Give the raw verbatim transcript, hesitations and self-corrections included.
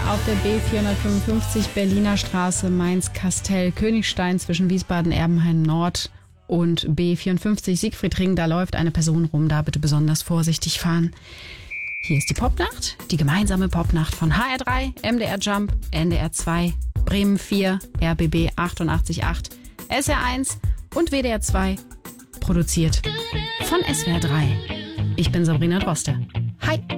auf der B vierhundertfünfundfünfzig Berliner Straße Mainz-Kastell-Königstein zwischen Wiesbaden-Erbenheim-Nord und B vierundfünfzig Siegfriedring. Da läuft eine Person rum, da bitte besonders vorsichtig fahren. Hier ist die Popnacht, die gemeinsame Popnacht von H R drei, M D R Jump, N D R zwei, Bremen vier, R B B achtundachtzig Komma acht, S R eins und W D R zwei. Produziert von S W R drei. Ich bin Sabrina Droste. Hi!